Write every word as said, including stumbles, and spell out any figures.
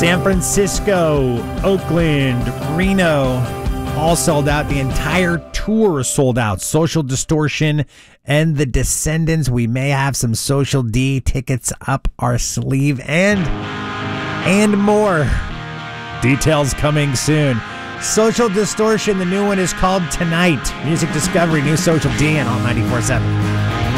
San Francisco, Oakland, Reno, all sold out. The entire tour is sold out. Social Distortion and The Descendants. We may have some Social D tickets up our sleeve and and more. Details coming soon. Social Distortion, the new one is called Tonight. Music Discovery, new Social D, and all ninety-four seven.